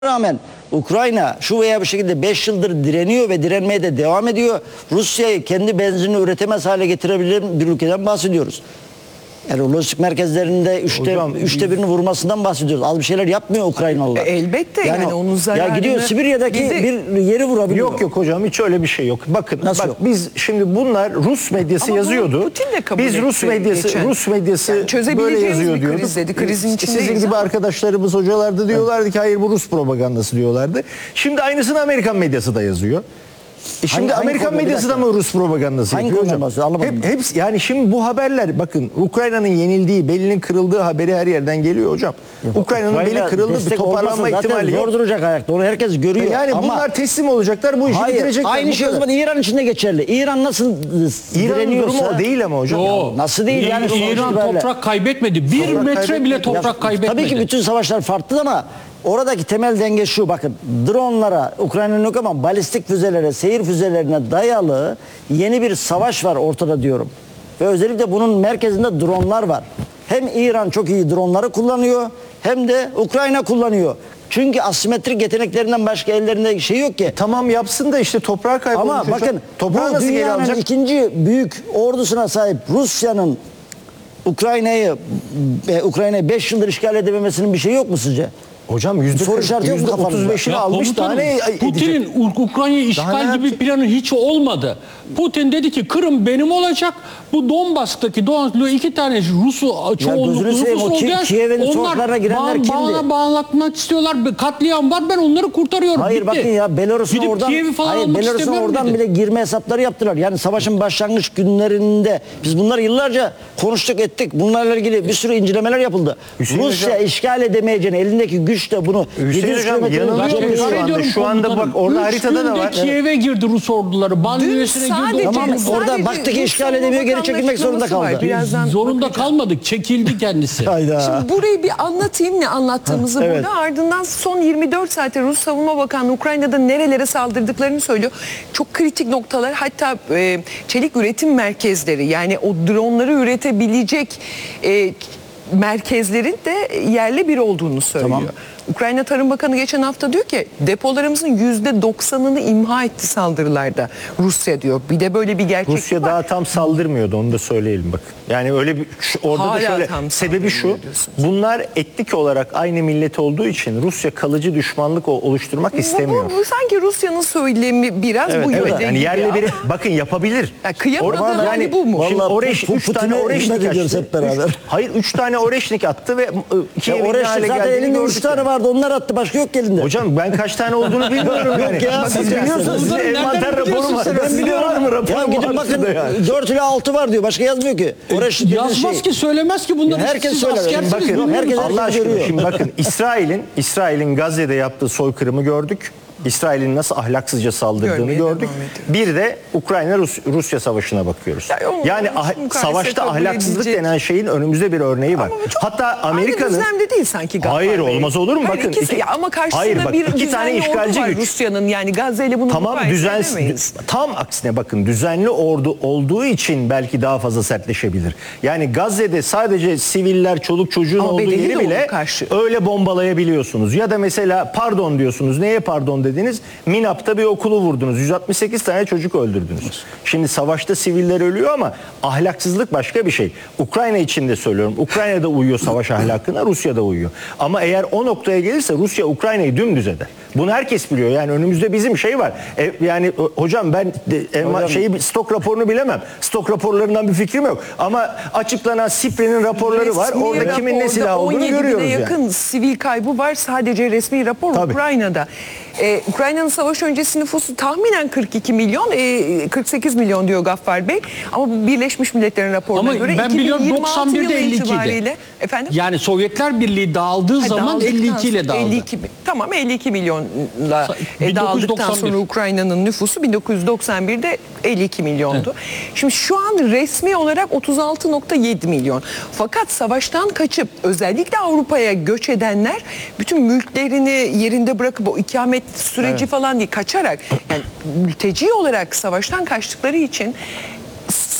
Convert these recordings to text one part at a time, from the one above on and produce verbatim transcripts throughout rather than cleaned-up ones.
rağmen Ukrayna şu veya bir şekilde beş yıldır direniyor ve direnmeye de devam ediyor. Rusya'yı kendi benzinini üretemez hale getirebilen bir ülkeden bahsediyoruz. Yani lojistik merkezlerinde üçte, Hocam, üçte birini vurmasından bahsediyoruz. Az bir şeyler yapmıyor Ukraynalılar. E, elbette yani, yani onun zararını... Ya gidiyor Sibirya'daki bir, bir yeri vurabiliyor. Yok yok hocam, hiç öyle bir şey yok. Bakın Nasıl bak yok? biz şimdi bunlar Rus medyası Ama yazıyordu. Putin de kabul Biz Rus medyası geçen. Rus medyası yani böyle yazıyor bir diyorduk. kriz dedi. Krizin içindeyiz. Sizin gibi ama. arkadaşlarımız hocalar da diyorlardı ki hayır bu Rus propagandası diyorlardı. Şimdi aynısını Amerikan medyası da yazıyor. E şimdi hangi, Amerikan hangi medyası da mı Rus propagandası hangi yapıyor hocam? hocam? Hep, hepsi, yani şimdi bu haberler bakın Ukrayna'nın yenildiği, belinin kırıldığı haberi her yerden geliyor hocam. Ukrayna'nın Ukrayna beli kırıldı, bir toparlanma ihtimali yok. Zor duracak ayakta, onu herkes görüyor. Yani ama bunlar teslim olacaklar, bu işi hayır, bitirecekler. aynı şey o zaman İran için de geçerli. İran nasıl İran'ın durumu direniyorsa... o değil ama hocam. Yo, nasıl değil? Yani İran toprak kaybetmedi. Bir Toprak metre kaybetmedi. bile toprak Ya, kaybetmedi. Tabii ki bütün savaşlar farklı ama oradaki temel denge şu, bakın dronlara, Ukrayna'nın yok ama balistik füzelere, seyir füzelerine dayalı yeni bir savaş var ortada diyorum. Ve özellikle bunun merkezinde dronlar var. Hem İran çok iyi dronları kullanıyor hem de Ukrayna kullanıyor. Çünkü asimetrik yeteneklerinden başka ellerinde şey yok ki. Tamam yapsın da işte toprağı kaybolmuş. Ama bakın toprağı bu nasıl geri dünyanın alacak? ikinci büyük ordusuna sahip Rusya'nın Ukrayna'yı e, Ukrayna'yı beş yıldır işgal edememesinin bir şey yok mu sizce? Hocam yüzde Soru işareti yok mu kafanızda? otuz beşini almış komutanım, tane edecek. Putin'in Ukrayna'yı işgal ne gibi yapacak? planı hiç olmadı. Putin dedi ki Kırım benim olacak. Bu Donbas'taki Donbas'ta iki tane Rus'u çoğunluklu gözünü seveyim, nüfus o Ki- olacak. Kiev'in sokaklarına girenler kimdi? Bana bağlatmak istiyorlar. Katliam var, ben onları kurtarıyorum. Hayır Bitti. bakın ya Belarus'un Gidip oradan Kiev'i falan hayır almak Belarus'un istemiyorum oradan dedi. bile girme hesapları yaptılar. Yani savaşın başlangıç günlerinde biz bunları yıllarca konuştuk ettik. Bunlarla ilgili bir sürü incelemeler yapıldı. Hüseyin Rusya Hocam- işgal edemeyeceğini, elindeki güç de bunu Hüseyin yedi yüz Hocam, kilometrenin yanılıyor uzak muyum? bir- Şu anda- Ediyorum şu anda komutanım. bak, orada Üç haritada da günde var. Kiev'e girdi Rus orduları. Banliyösüne girdi. sadece- Tamam. Tamam orada Sadece baktık ki Rus işgal Savunma edemiyor, geri Bakanlığı çekilmek zorunda açıklaması var. kaldı. Birazdan Zorunda bakacağım. kalmadık. Çekildi kendisi. Hayda. Şimdi burayı bir anlatayım ne anlattığımızı evet. burada. Ardından son yirmi dört saate Rus Savunma Bakanlığı Ukrayna'da nerelere saldırdıklarını söylüyor. Çok kritik noktalar, hatta e, çelik üretim merkezleri, yani o dronları üretebilecek e, merkezlerin de yerli bir olduğunu söylüyor. Tamam. Ukrayna Tarım Bakanı geçen hafta diyor ki depolarımızın yüzde doksanını imha etti saldırılarda Rusya diyor. Bir de böyle bir gerçek Rusya var. daha tam saldırmıyordu, onu da söyleyelim bak. Yani öyle bir şu- orada Hala da şöyle tam sebebi şu. saldırmıyor diyorsunuz. Bunlar etnik olarak aynı millet olduğu için Rusya kalıcı düşmanlık o- oluşturmak istemiyor. Bu, bu, bu sanki Rusya'nın söylemi biraz Evet, bu evet. yönde Yani gibi yerli ama- biri bakın yapabilir. Ya kıyamadığı Orada hali bu mu? Şimdi Vallahi Oreş, Pu- üç tane Putin'e Oreşnik hizmet ediyoruz açtı. hep beraber. Üç- hayır üç tane Oreşnik attı ve iki Ya evin Oreş'te hale zaten geldiğini elinde üç gördük tane yani. vardı, onlar attı, başka yok elinde. Hocam ben kaç tane olduğunu bilmiyorum yani. ya, Siz siz biliyorsunuz. Sizin Bunları nereden envanter raporu biliyorsun var. sen? Ben biliyorum. Var mı rapor Ya gidin var bakın sizde yani? dört ile altı var diyor, başka yazmıyor ki. Oreş dediğiniz Yazmaz şey. ki, söylemez ki bunları. Ya herkes Siz söyler. askersiniz, Bakın bilmiyorsunuz. herkes- Allah aşkına görüyor. şimdi bakın İsrail'in İsrail'in Gazze'de yaptığı soykırımı gördük. İsrail'in nasıl ahlaksızca saldırdığını Görmeye gördük. devam Bir de Ukrayna Rus, Rusya savaşına bakıyoruz. Ya onu- yani onu ah- mukayese savaşta kabul ahlaksızlık edilecek. denen şeyin önümüzde bir örneği var. Ama bu çok Hatta aynı Amerika'nın düzlemde değil sanki Gaffar Hayır Bey. olmaz olur mu? Hayır, Bakın ikisi- iki- ya ama karşısında Hayır, bak, bir iki tane düzenli ordu işgalci var güç. Rusya'nın, yani Gazze ile bunu Tamam mukayese düzensiz. edemeyiz. Tam aksine bakın düzenli ordu olduğu için belki daha fazla sertleşebilir. Yani Gazze'de sadece siviller, çoluk çocuğun Ama olduğu bedeli de yeri ona bile karşı. öyle bombalayabiliyorsunuz. Ya da mesela pardon diyorsunuz. Neye pardon dediniz? Minap'ta bir okulu vurdunuz. yüz altmış sekiz tane çocuk öldürdünüz. Şimdi savaşta siviller ölüyor ama ahlaksızlık başka bir şey. Ukrayna için de söylüyorum. Ukrayna'da uyuyor savaş ahlakına, Rusya'da uyuyor. Ama eğer o noktaya gelirse Rusya Ukrayna'yı dümdüz eder. Bunu herkes biliyor. Yani önümüzde bizim şey var. E, yani o- hocam ben de, enva- Hocam- şeyi stok raporunu bilemem. Stok raporlarından bir fikrim yok. Ama açıklanan SİPRİ'nin raporları var. Resmi Orada kimin ne raporda silah olduğunu on yedi bine görüyoruz yani. yakın sivil kaybı var. Sadece resmi rapor Tabii. Ukrayna'da. Ee, Ukrayna'nın savaş öncesi nüfusu tahminen kırk iki milyon, e, kırk sekiz milyon diyor Gaffar Bey. Ama bu Birleşmiş Milletler'in raporuna Ama göre ben biliyorum iki bin yirmi altı doksan birde yılı elli iki idi. itibariyle efendim. Yani Sovyetler Birliği dağıldığı Ha, zaman dağıldıktan elli iki ile sonra- dağıldı. elli iki, tamam elli iki milyonla e, bin dokuz yüz dağıldıktan doksan bir. sonra Ukrayna'nın nüfusu bin dokuz yüz doksan birde elli iki milyondu. Şimdi şu an resmi olarak otuz altı nokta yedi milyon. Fakat savaştan kaçıp özellikle Avrupa'ya göç edenler bütün mülklerini yerinde bırakıp o ikamet süreci Evet. falan diye kaçarak, yani mülteci olarak savaştan kaçtıkları için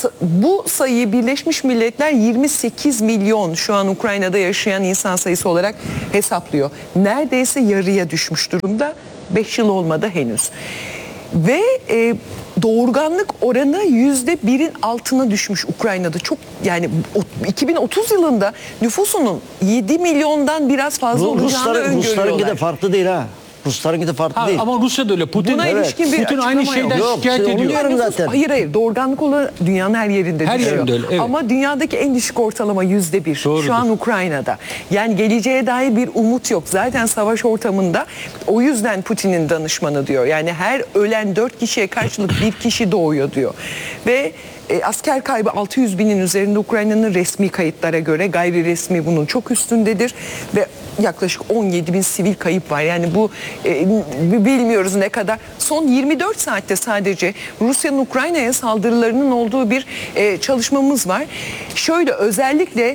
sa- bu sayıyı Birleşmiş Milletler yirmi sekiz milyon şu an Ukrayna'da yaşayan insan sayısı olarak hesaplıyor. Neredeyse yarıya düşmüş durumda. beş yıl olmadı henüz. Ve e, doğurganlık oranı yüzde birin altına düşmüş Ukrayna'da. Çok yani o- iki bin otuz yılında nüfusunun yedi milyondan biraz fazla Ru- olacağını Rusların, Ruslarınki de öngörüyorlar. farklı değil ha. Ruslarınki de farklı Ha, değil. ama Rusya da öyle. Putin, Buna Evet. ilişkin bir Putin aynı açıklama yok. şeyden Yok, şikayet işte onu ediyor. diyorum Nüfus- zaten. Hayır hayır doğurganlık olanı dünyanın her yerinde Her düşüyor. yerinde öyle, evet. Ama dünyadaki en düşük ortalama yüzde bir. Doğrudur. Şu an Ukrayna'da. Yani geleceğe dair bir umut yok. Zaten savaş ortamında o yüzden Putin'in danışmanı diyor. Yani her ölen dört kişiye karşılık bir kişi doğuyor diyor. Ve e, asker kaybı altı yüz binin üzerinde Ukrayna'nın resmi kayıtlara göre, gayri resmi bunun çok üstündedir ve yaklaşık on yedi bin sivil kayıp var. Yani bu e, bilmiyoruz ne kadar. Son yirmi dört saatte sadece Rusya'nın Ukrayna'ya saldırılarının olduğu bir e, çalışmamız var. Şöyle özellikle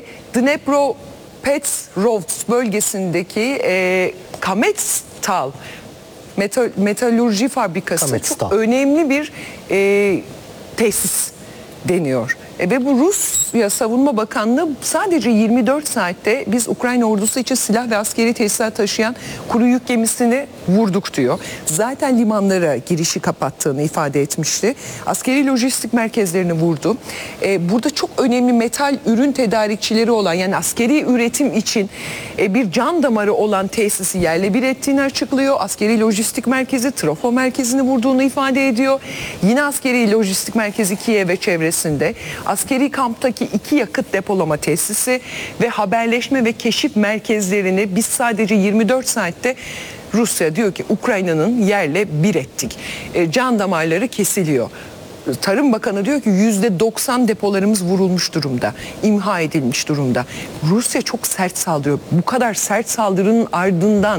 Dnepropetrovsk bölgesindeki e, Kametstal metal, metalurji fabrikası Kametstal. çok önemli bir e, tesis deniyor. E, ve bu Rusya Savunma Bakanlığı sadece yirmi dört saatte biz Ukrayna ordusu için silah ve askeri tesisat taşıyan kuru yük gemisini vurduk diyor. Zaten limanlara girişi kapattığını ifade etmişti. Askeri lojistik merkezlerini vurdu. E, burada çok önemli metal ürün tedarikçileri olan yani askeri üretim için e, bir can damarı olan tesisi yerle bir ettiğini açıklıyor. Askeri lojistik merkezi, trafo merkezini vurduğunu ifade ediyor. Yine askeri lojistik merkezi Kiev ve çevresinde. Askeri kamptaki iki yakıt depolama tesisi ve haberleşme ve keşif merkezlerini biz sadece yirmi dört saatte Rusya diyor ki Ukrayna'nın yerle bir ettik. E, can damarları kesiliyor. Tarım Bakanı diyor ki yüzde doksan depolarımız vurulmuş durumda, imha edilmiş durumda. Rusya çok sert saldırıyor. Bu kadar sert saldırının ardından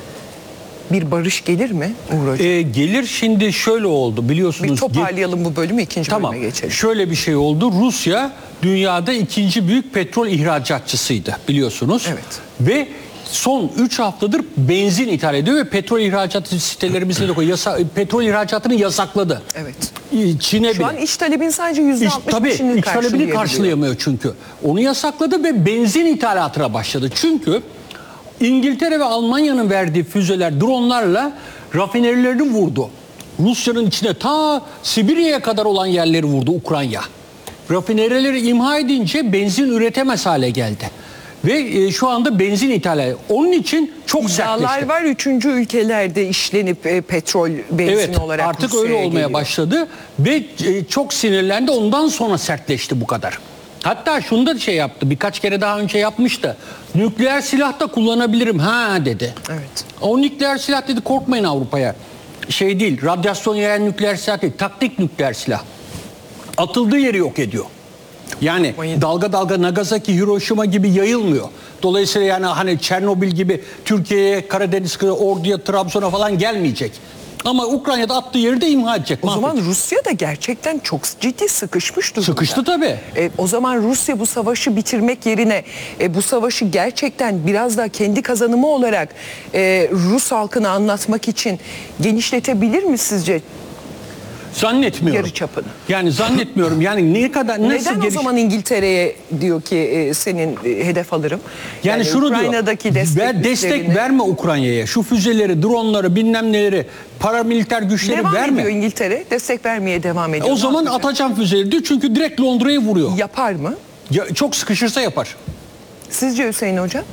bir barış gelir mi Uğur Hocam? Ee, gelir şimdi şöyle oldu biliyorsunuz. Bir Ge- toparlayalım bu bölümü, ikinci Tamam. bölüme geçelim. Şöyle bir şey oldu. Rusya dünyada ikinci büyük petrol ihracatçısıydı biliyorsunuz. Evet. Ve son üç haftadır benzin ithal ediyor ve petrol ihracatı sitelerimizde de koyuyor. Yasa, petrol ihracatını yasakladı. Evet. Çin'e Şu bile. an iç talebin sadece yüzde İş, altmış tabii beşini iç talebini karşılayabiliyor. karşılayamıyor çünkü. Onu yasakladı ve benzin ithalatına başladı. Çünkü İngiltere ve Almanya'nın verdiği füzeler, dronlarla rafinerilerini vurdu. Rusya'nın içine ta Sibirya'ya kadar olan yerleri vurdu Ukrayna. Rafinerileri imha edince benzin üretemez hale geldi. Ve e, şu anda benzin ithal. Onun için çok İddialar sertleşti. var üçüncü ülkelerde işlenip e, petrol benzin Evet, olarak artık Rusya'ya öyle olmaya geliyor. başladı ve e, çok sinirlendi. Ondan sonra sertleşti bu kadar. Hatta şunu da şey yaptı. Birkaç kere daha önce yapmıştı. Nükleer silah da kullanabilirim ha dedi. Evet. O nükleer silah dedi, korkmayın Avrupa'ya. Şey değil, radyasyon yayan nükleer silah değil, taktik nükleer silah. Atıldığı yeri yok ediyor. Yani Vay. dalga dalga Nagasaki, Hiroşima gibi yayılmıyor. Dolayısıyla yani hani Çernobil gibi Türkiye'ye, Karadeniz, Ordu'ya, Trabzon'a falan gelmeyecek. Ama Ukrayna'da attığı yeri de imha edecek. O zaman mahvedecek. Rusya da gerçekten çok ciddi sıkışmış durumda. Sıkıştı tabii. E, o zaman Rusya bu savaşı bitirmek yerine e, bu savaşı gerçekten biraz daha kendi kazanımı olarak e, Rus halkına anlatmak için genişletebilir mi sizce? Zannetmiyorum. Yarı çapını. Yani zannetmiyorum. Yani ne kadar nasıl Neden o geliş- zaman İngiltere'ye diyor ki e, senin e, hedef alırım? Yani, şunu Ukrayna'daki diyor. destek, Ver, destek güçlerini- verme Ukrayna'ya. Şu füzeleri, dronları, bilmem neleri, paramiliter güçleri Devam verme. ediyor İngiltere. Destek vermeye devam ediyor. O Ne zaman yapacak? atacağım füzeleri diyor. Çünkü direkt Londra'yı vuruyor. Yapar mı? Ya, çok sıkışırsa yapar. Sizce Hüseyin Hoca?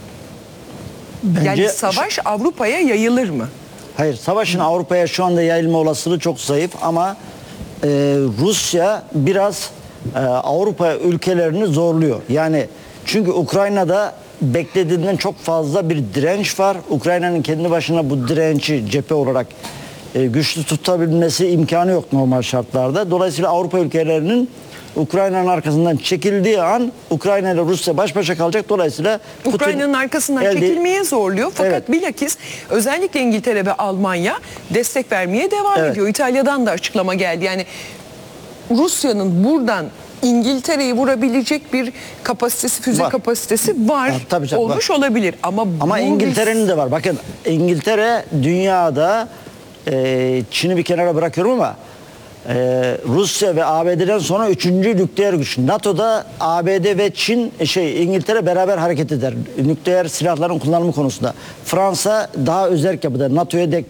Bence Yani savaş Avrupa'ya yayılır mı? Hayır, savaşın Avrupa'ya şu anda yayılma olasılığı çok zayıf ama e, Rusya biraz e, Avrupa ülkelerini zorluyor. Yani çünkü Ukrayna'da beklediğinden çok fazla bir direnç var. Ukrayna'nın kendi başına bu direnci cephe olarak e, güçlü tutabilmesi imkanı yok normal şartlarda. Dolayısıyla Avrupa ülkelerinin Ukrayna'nın arkasından çekildiği an Ukrayna ile Rusya baş başa kalacak. Dolayısıyla Putin Ukrayna'nın arkasından elde- çekilmeye zorluyor. Fakat Evet. bilakis özellikle İngiltere ve Almanya destek vermeye devam Evet. ediyor. İtalya'dan da açıklama geldi. Yani Rusya'nın buradan İngiltere'yi vurabilecek bir kapasitesi, füze Var. kapasitesi var. Var, tabii canım, olmuş olabilir. Ama Ama bu İngiltere'nin de var. Bakın İngiltere dünyada e, Çin'i bir kenara bırakıyorum ama Ee, Rusya ve A B D'den sonra üçüncü nükleer güç. NATO'da A B D ve Çin, şey İngiltere beraber hareket eder. Nükleer silahların kullanımı konusunda. Fransa daha özerk yapıda. NATO'ya dek